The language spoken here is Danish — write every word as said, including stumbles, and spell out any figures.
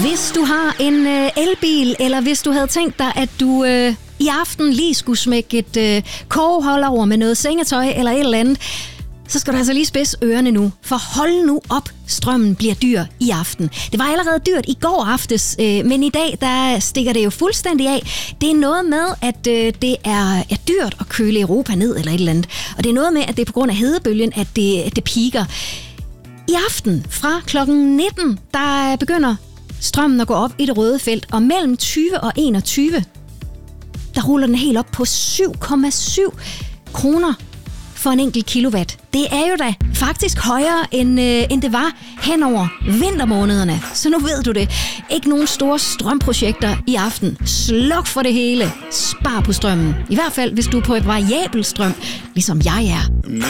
Hvis du har en øh, elbil, eller hvis du havde tænkt dig, at du øh, i aften lige skulle smække et øh, kogehold over med noget sengetøj eller et eller andet, så skal du altså lige spidse ørerne nu. For hold nu op, strømmen bliver dyr i aften. Det var allerede dyrt i går aftes, øh, men i dag der stikker det jo fuldstændig af. Det er noget med, at øh, det er, er dyrt at køle Europa ned eller et eller andet. Og det er noget med, at det er på grund af hedebølgen, at det, at det piker. I aften fra klokken nitten, der begynder strømmen at gå op i det røde felt, og mellem tyve og enogtyve, der ruller den helt op på syv komma syv kroner for en enkelt kilowatt. Det er jo da faktisk højere, end, øh, end det var hen over vintermånederne. Så nu ved du det. Ikke nogen store strømprojekter i aften. Sluk for det hele. Spar på strømmen. I hvert fald, hvis du er på et variabel strøm, ligesom jeg er.